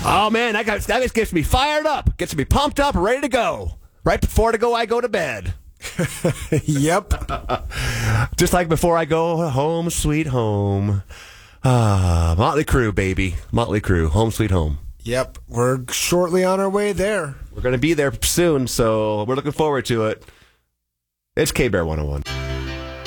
Oh, man, that just gets me fired up. Gets me pumped up, ready to go. Right before I go to bed. Yep. Just like before I go home, sweet home. Motley Crue, baby. Motley Crue, home sweet home. Yep. We're shortly on our way there. We're going to be there soon, so we're looking forward to it. It's K-Bear 101.